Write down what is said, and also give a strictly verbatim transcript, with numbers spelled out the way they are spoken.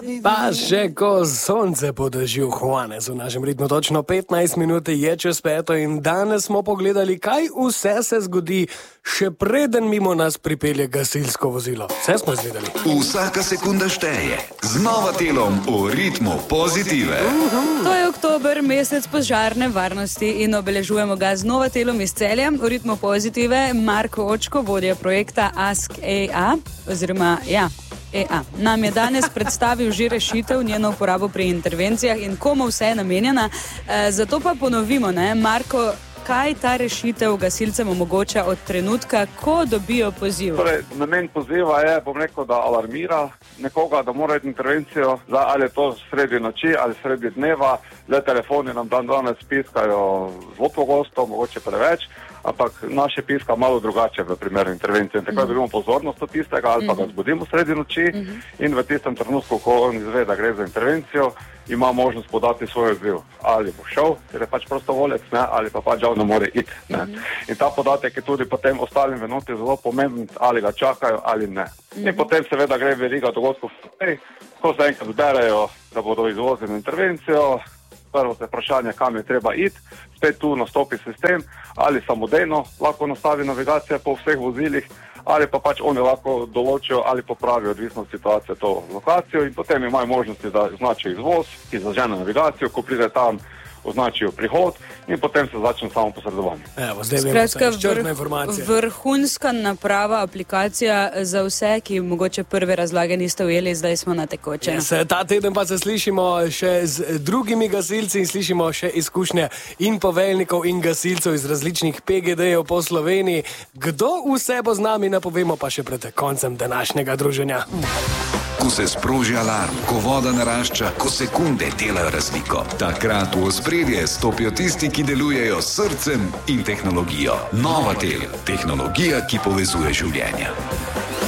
Pa še ko sonce po dežju Juanes, v našem ritmu točno petnajst minut je čez peto in danes smo pogledali, kaj vse se zgodi, še preden mimo nas pripelje gasilsko vozilo. Vse smo izvedeli. Vsaka sekunda šteje. Z Novatelom v ritmu pozitive. To je oktober, mesec požarne varnosti in obeležujemo ga z Novatelom iz Celja. V ritmu pozitive Marko Očko, vodja projekta Ask A I, oziroma ja, A I. Nam je danes predstavil že rešitev, njeno uporabo pri intervencijah in komu vse je namenjena. E, zato pa ponovimo, ne, Marko, kaj ta rešitev gasilcem omogoča od trenutka, ko dobijo poziv? Torej, namen poziva je, bom rekel, da alarmira nekoga, da mora iti intervencijo, za, ali je to sredi noči ali sredi dneva. Le telefoni nam dan danes piskajo zelo pogosto, mogoče preveč, ampak naše piska malo drugače v primeru intervencije. In tako mm. dobimo pozornost od tistega ali pa ga zbudimo sredi noči mm -hmm. in v tistem trenutku, ko on izve, da gre za intervencijo, ima možnost podati svoj odziv. Ali bo šel, ker je pač prostovoljec, ne, ali pa pač žal ne more iti. Ne. Mm -hmm. In ta podatek je tudi potem ostalim v enoti zelo pomemben, ali ga čakajo ali ne. Mm -hmm. In potem seveda gre veriga dogodkov, ko se enkrat zberejo, da bodo izvozili intervencijo. Prvo se vprašanje, kam je treba iti, spet tu nastopi sistem, ali samodejno lahko nastavi navigacija po vseh vozilih, ali pa pač oni lahko določijo ali popravijo odvisno od situacije to lokacijo in potem imajo možnosti, da označijo izvoz, ki zažene navigacijo, ko pride tam, označijo prihod in potem se začne samo posredovanje. Evo, zdaj Skratka, vr vrhunska naprava, aplikacija za vse, ki mogoče prve razlage niste ujeli, zdaj smo na tekoče. Yes, ta teden pa se slišimo še z drugimi gasilci in slišimo še izkušnje in poveljnikov in gasilcev iz različnih P G D-jev po Sloveniji. Kdo vse bo z nami, napovemo pa še pred koncem današnjega druženja. Ko se sproži alarm, ko voda narašča, ko sekunde delajo razliko. Takrat v ospredje stopijo tisti, ki delujejo s srcem in tehnologijo. Novatel, tehnologija, ki povezuje življenja.